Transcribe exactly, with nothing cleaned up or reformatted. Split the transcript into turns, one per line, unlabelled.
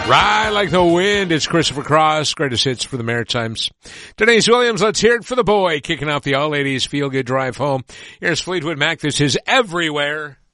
Ride like the wind. It's Christopher Cross. Greatest hits for the Maritimes. Denise Williams, let's hear it for the boy. Kicking off the all-ladies feel-good drive home. Here's Fleetwood Mac. This is Everywhere.